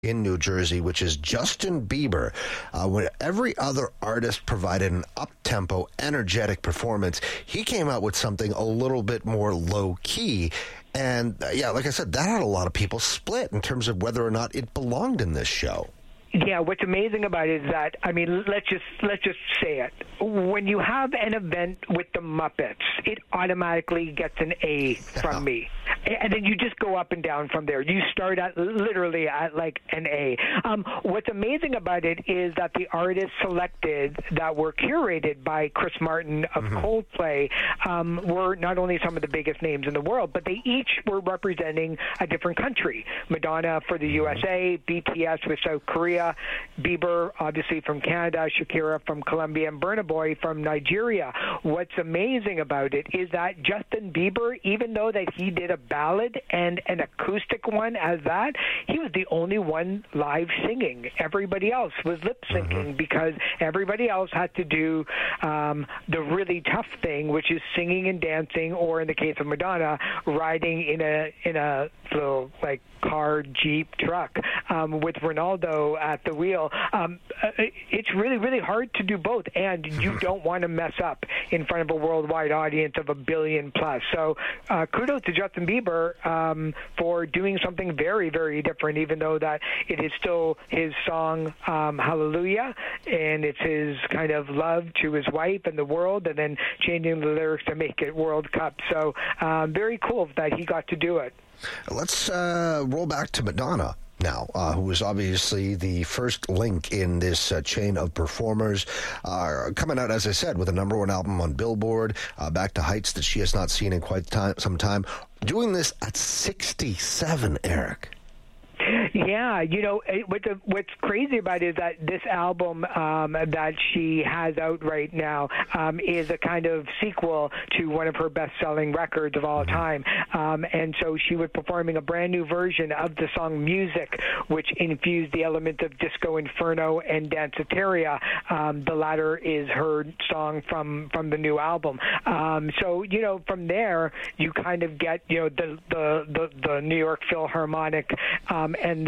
in New Jersey, which is Justin Bieber. When every other artist provided an up-tempo, energetic performance, he came out with something a little bit more low-key. And, like I said, that had a lot of people split in terms of whether or not it belonged in this show. Yeah, what's amazing about it is that, I mean, let's just say it. When you have an event with the Muppets, it automatically gets an A from me. And then you just go up and down from there. You start at literally at like an A. What's amazing about it is that the artists selected that were curated by Chris Martin of Coldplay were not only some of the biggest names in the world, but they each were representing a different country. Madonna for the USA, BTS with South Korea, Bieber, obviously from Canada, Shakira from Colombia, and Burna Boy from Nigeria. What's amazing about it is that Justin Bieber, even though that he did a ballad and an acoustic one as that, he was the only one live singing. Everybody else was lip syncing because everybody else had to do the really tough thing, which is singing and dancing, or in the case of Madonna, riding in a little like car, Jeep, truck with Ronaldo at the wheel. It's really, really hard to do both, and you don't want to mess up in front of a worldwide audience of 1 billion plus. So kudos to Justin Bieber for doing something very, very different, even though that it is still his song Hallelujah, and it's his kind of love to his wife and the world, and then changing the lyrics to make it World Cup. So very cool that he got to do it. Let's roll back to Madonna now, who was obviously the first link in this chain of performers, coming out, as I said, with a #1 album on Billboard, back to heights that she has not seen in quite some time, doing this at 67, Eric. Yeah, you know, what's crazy about it is that this album that she has out right now is a kind of sequel to one of her best-selling records of all time. And so she was performing a brand new version of the song Music, which infused the element of Disco Inferno and Danceteria. The latter is her song from the new album. So, you know, from there, you kind of get, you know, the New York Philharmonic and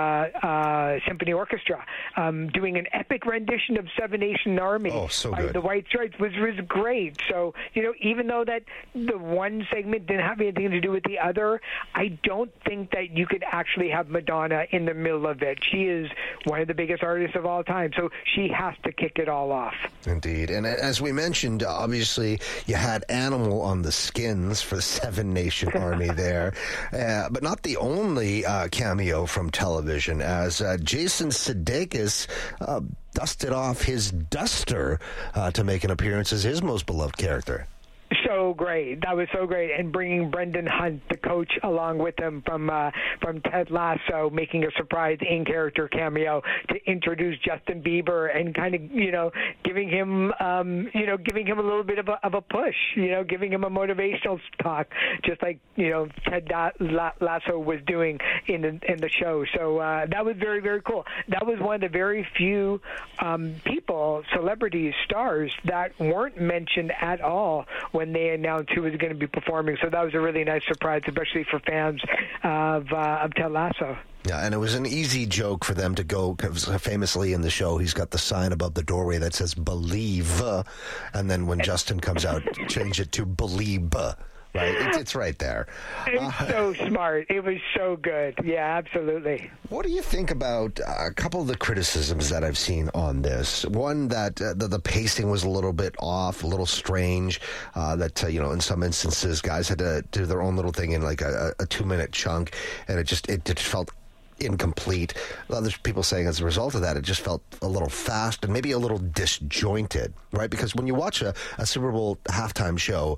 the Symphony Orchestra doing an epic rendition of Seven Nation Army by the White Stripes, which was great. So, you know, even though that the one segment didn't have anything to do with the other, I don't think that you could actually have Madonna in the middle of it. She is one of the biggest artists of all time, so she has to kick it all off. Indeed. And as we mentioned, obviously, you had Animal on the Skins for the Seven Nation Army there, but not the only cameo from television, as Jason Sudeikis dusted off his duster to make an appearance as his most beloved character. So great. That was so great. And bringing Brendan Hunt, the coach, along with him from Ted Lasso, making a surprise in-character cameo to introduce Justin Bieber and kind of, you know, giving him a little bit of a push, you know, giving him a motivational talk, just like, you know, Ted Lasso was doing in the show. So that was very, very cool. That was one of the very few people, celebrities, stars that weren't mentioned at all when they announced who was going to be performing. So that was a really nice surprise, especially for fans of Ted Lasso. Yeah, and it was an easy joke for them to go, because famously in the show, he's got the sign above the doorway that says "Believe," and then when Justin comes out, change it to "Believe." Right, it's right there. It's so smart. It was so good. Yeah, absolutely. What do you think about a couple of the criticisms that I've seen on this? One, that the pacing was a little bit off, a little strange. That you know, in some instances, guys had to do their own little thing in like a 2-minute chunk, and it just felt incomplete. Other people saying as a result of that, it just felt a little fast and maybe a little disjointed, right? Because when you watch a Super Bowl halftime show,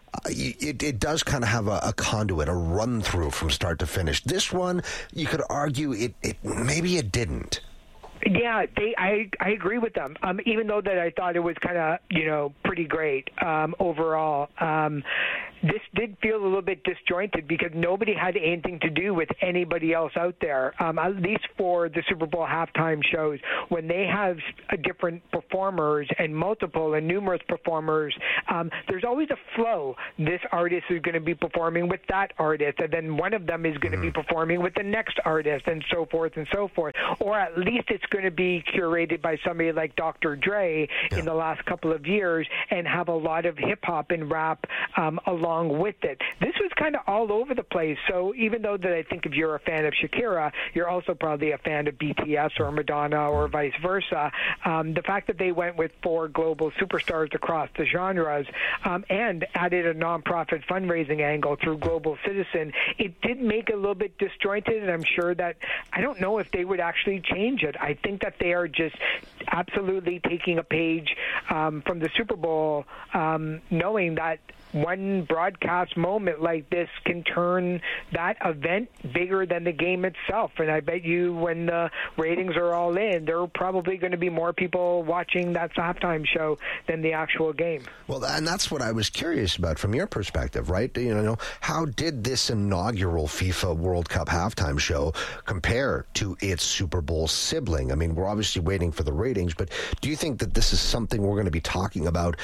it does kind of have a conduit, a run-through from start to finish. This one, you could argue maybe it didn't. Yeah, I agree with them. Even though that I thought it was kind of, you know, pretty great overall. this did feel a little bit disjointed because nobody had anything to do with anybody else out there. At least for the Super Bowl halftime shows, when they have different performers and multiple and numerous performers, there's always a flow. This artist is going to be performing with that artist, and then one of them is going to be performing with the next artist, and so forth and so forth. Or at least it's going to be curated by somebody like Dr. Dre in the last couple of years and have a lot of hip-hop and rap along with it. This was kind of all over the place. So even though that I think if you're a fan of Shakira, you're also probably a fan of BTS or Madonna or vice versa. The fact that they went with 4 global superstars across the genres and added a nonprofit fundraising angle through Global Citizen, it did make it a little bit disjointed, and I'm sure that I don't know if they would actually change it. I think that they are just absolutely taking a page from the Super Bowl, knowing that one broadcast moment like this can turn that event bigger than the game itself. And I bet you when the ratings are all in, there are probably going to be more people watching that halftime show than the actual game. Well, and that's what I was curious about from your perspective, right? How did this inaugural FIFA World Cup halftime show compare to its Super Bowl sibling? I mean, we're obviously waiting for the ratings, but do you think that this is something we're going to be talking about,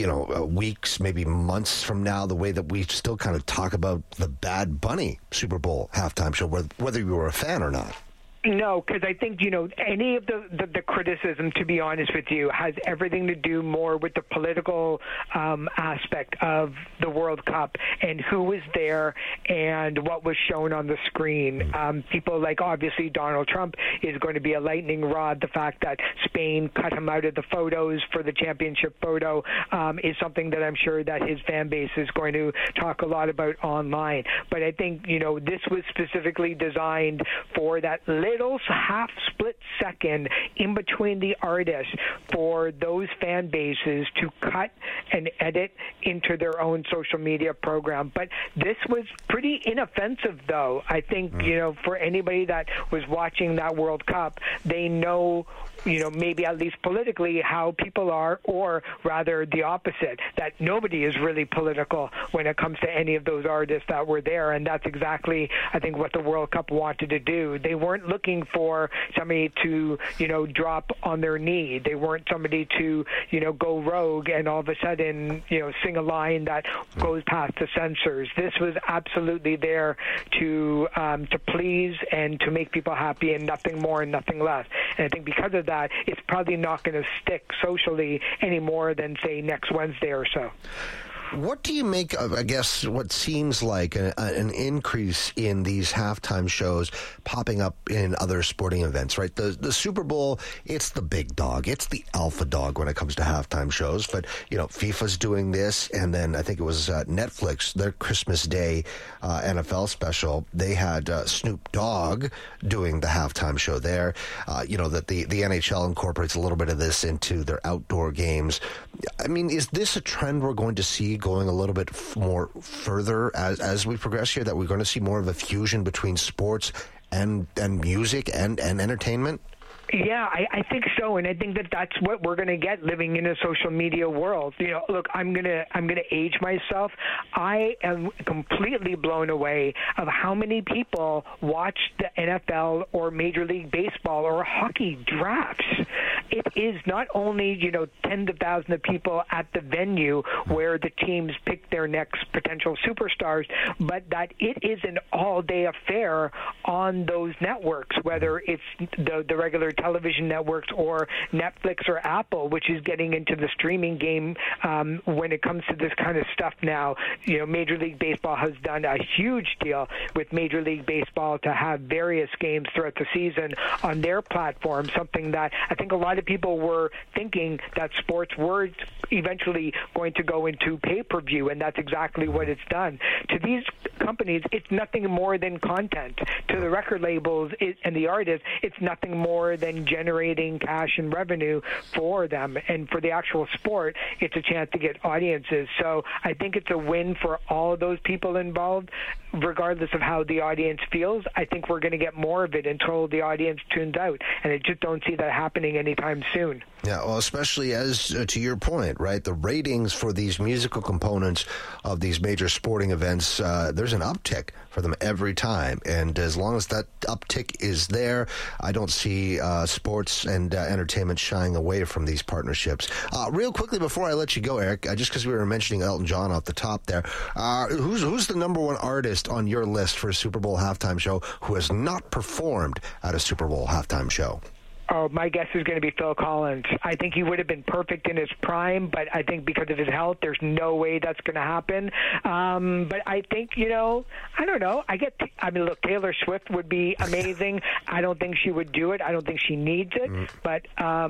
weeks, maybe months from now, the way that we still kind of talk about the Bad Bunny Super Bowl halftime show, whether you were a fan or not? No, because I think, any of the criticism, to be honest with you, has everything to do more with the political aspect of the World Cup and who was there and what was shown on the screen. People like, obviously, Donald Trump is going to be a lightning rod. The fact that Spain cut him out of the photos for the championship photo is something that I'm sure that his fan base is going to talk a lot about online. But I think, this was specifically designed for that little half-split second in between the artists for those fan bases to cut and edit into their own social media program. But this was pretty inoffensive, though. I think, for anybody that was watching that World Cup, they know, maybe at least politically how people are, or rather the opposite, that nobody is really political when it comes to any of those artists that were there. And that's exactly, I think, what the World Cup wanted to do. They weren't looking for somebody to, drop on their knee. They weren't somebody to, go rogue and all of a sudden, sing a line that goes past the censors. This was absolutely there to please and to make people happy, and nothing more and nothing less. And I think because of that, it's probably not going to stick socially any more than, say, next Wednesday or so. What do you make of, I guess, what seems like an increase in these halftime shows popping up in other sporting events, right? The Super Bowl, it's the big dog. It's the alpha dog when it comes to halftime shows. But, FIFA's doing this, and then I think it was Netflix, their Christmas Day NFL special. They had Snoop Dogg doing the halftime show there. That the NHL incorporates a little bit of this into their outdoor games. I mean, is this a trend we're going to see going a little bit more further as we progress here, that we're going to see more of a fusion between sports and music and entertainment? Yeah, I think so, and I think that that's what we're going to get living in a social media world. Look, I'm gonna age myself. I am completely blown away of how many people watch the NFL or Major League Baseball or hockey drafts. It is not only tens of thousands of people at the venue where the teams pick their next potential superstars, but that it is an all-day affair on those networks, whether it's the regular television networks or Netflix or Apple, which is getting into the streaming game when it comes to this kind of stuff now. Major League Baseball has done a huge deal with Major League Baseball to have various games throughout the season on their platform, something that I think a lot of people were thinking that sports were eventually going to go into pay-per-view, and that's exactly what it's done. To these companies, it's nothing more than content. To the record labels and the artists, it's nothing more than then generating cash and revenue for them. And for the actual sport, it's a chance to get audiences. So I think it's a win for all of those people involved, regardless of how the audience feels. I think we're going to get more of it until the audience tunes out. And I just don't see that happening anytime soon. Yeah, well, especially as to your point, right? The ratings for these musical components of these major sporting events, there's an uptick for them every time. And as long as that uptick is there, I don't see sports and entertainment shying away from these partnerships. Real quickly before I let you go, Eric, just because we were mentioning Elton John off the top there, who's the number one artist on your list for a Super Bowl halftime show who has not performed at a Super Bowl halftime show? Oh, my guess is going to be Phil Collins. I think he would have been perfect in his prime, but I think because of his health, there's no way that's going to happen. But I think, I don't know. Look, Taylor Swift would be amazing. I don't think she would do it. I don't think she needs it. But,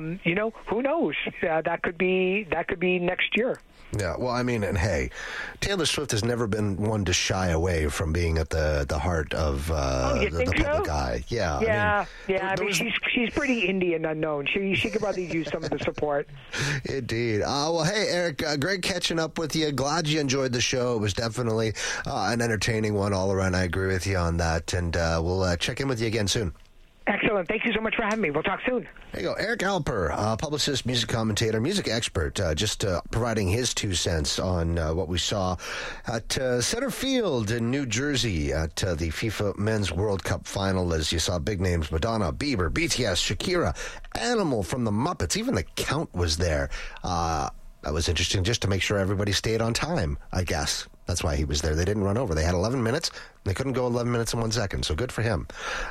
who knows? That could be next year. Yeah, well, and hey, Taylor Swift has never been one to shy away from being at the heart of the public eye. Yeah. She's pretty indie and unknown. She could probably use some of the support. Indeed. Well, hey, Eric, great catching up with you. Glad you enjoyed the show. It was definitely an entertaining one all around. I agree with you on that, and we'll check in with you again soon. Excellent. Thank you so much for having me. We'll talk soon. There you go. Eric Alper, publicist, music commentator, music expert, just providing his 2 cents on what we saw at center field in New Jersey at the FIFA Men's World Cup final, as you saw big names: Madonna, Bieber, BTS, Shakira, Animal from the Muppets. Even the Count was there. That was interesting, just to make sure everybody stayed on time, I guess. That's why he was there. They didn't run over. They had 11 minutes. They couldn't go 11 minutes and 1 second, so good for him.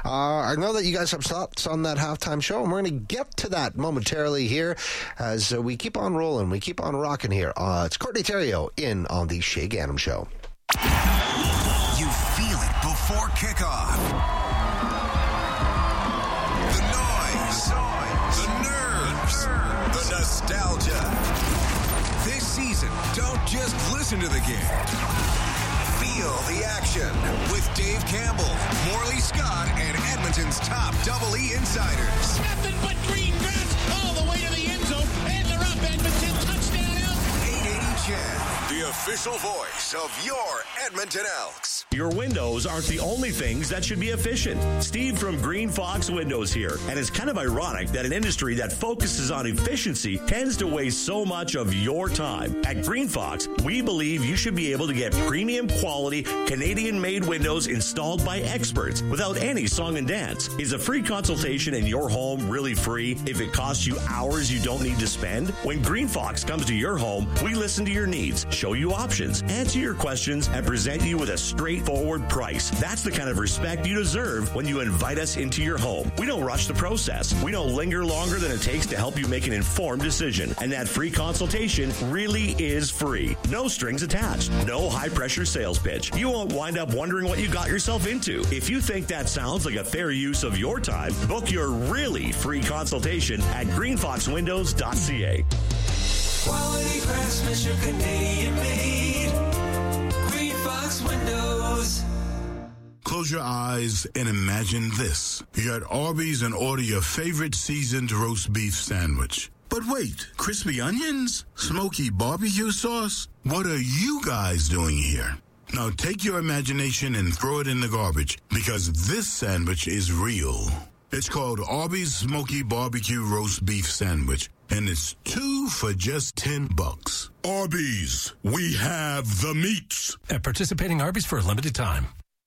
I know that you guys have thoughts on that halftime show, and we're going to get to that momentarily here as we keep on rolling. We keep on rocking here. It's Courtney Theriault in on the Shay Ganem Show. You feel it before kickoff. The noise, the nerves, the nostalgia. This season, don't just listen to the game. Feel the action with Dave Campbell, Morley Scott, and Edmonton's top Double E insiders. Nothing but green grass all the way to the end zone, and they're up. Edmonton touchdown. 880 CHED, the official voice of your Edmonton Elks. Your windows aren't the only things that should be efficient. Steve from Green Fox Windows here. And it's kind of ironic that an industry that focuses on efficiency tends to waste so much of your time. At Green Fox, we believe you should be able to get premium quality Canadian-made windows installed by experts without any song and dance. Is a free consultation in your home really free if it costs you hours you don't need to spend? When Green Fox comes to your home, we listen to your needs, show you options, answer your questions, and present you with a straightforward price. That's the kind of respect you deserve when you invite us into your home. We don't rush the process. We don't linger longer than it takes to help you make an informed decision. And that free consultation really is free. No strings attached. No high-pressure sales pitch. You won't wind up wondering what you got yourself into. If you think that sounds like a fair use of your time, book your really free consultation at greenfoxwindows.ca. Quality craftsmanship, Canadian made. Green Fox Windows. Close your eyes and imagine this. You're at Arby's and order your favorite seasoned roast beef sandwich. But wait, crispy onions? Smoky barbecue sauce? What are you guys doing here? Now take your imagination and throw it in the garbage, because this sandwich is real. It's called Arby's Smoky Barbecue Roast Beef Sandwich, and it's 2 for just $10. Arby's, we have the meats. At participating Arby's for a limited time.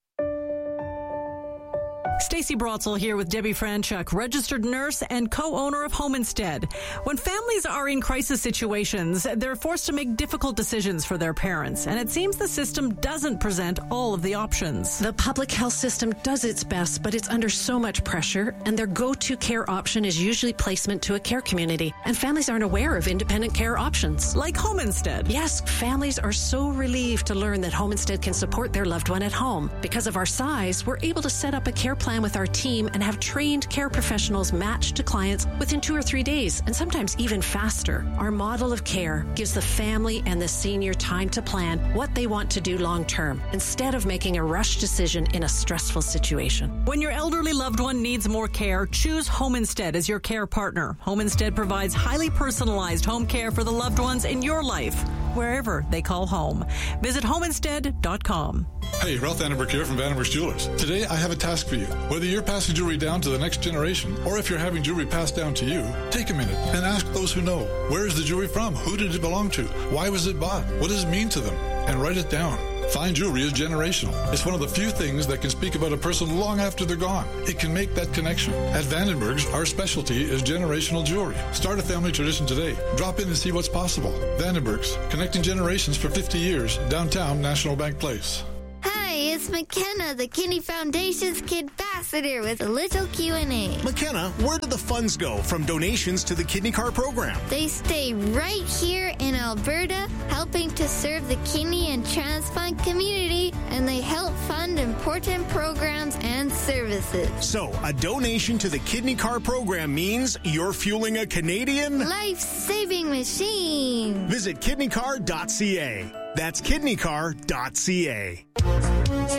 Stacey Brotzel here with Debbie Franchuk, registered nurse and co-owner of Home Instead. When families are in crisis situations, they're forced to make difficult decisions for their parents, and it seems the system doesn't present all of the options. The public health system does its best, but it's under so much pressure, and their go-to care option is usually placement to a care community, and families aren't aware of independent care options. Like Home Instead. Yes, families are so relieved to learn that Home Instead can support their loved one at home. Because of our size, we're able to set up a care plan plan with our team and have trained care professionals matched to clients within 2 or 3 days, and sometimes even faster. Our model of care gives the family and the senior time to plan what they want to do long term, instead of making a rush decision in a stressful situation. When your elderly loved one needs more care, choose Home Instead as your care partner. Home Instead provides highly personalized home care for the loved ones in your life, wherever they call home. Visit homeinstead.com. Hey, Ralph Vandenberg here from Vandenberg's Jewelers. Today I have a task for you. Whether you're passing jewelry down to the next generation or if you're having jewelry passed down to you, take a minute and ask those who know. Where is the jewelry from? Who did it belong to? Why was it bought? What does it mean to them? And write it down. Fine jewelry is generational. It's one of the few things that can speak about a person long after they're gone. It can make that connection. At Vandenberg's, our specialty is generational jewelry. Start a family tradition today. Drop in and see what's possible. Vandenberg's, connecting generations for 50 years, downtown National Bank Place. Hi, it's McKenna, the Kidney Foundation's Kid Ambassador, with a little Q&A. McKenna, where do the funds go from donations to the Kidney Car program? They stay right here in Alberta, helping to serve the kidney and transplant community, and they help fund important programs and services. So, a donation to the Kidney Car program means you're fueling a Canadian life-saving machine. Visit kidneycar.ca. That's kidneycar.ca.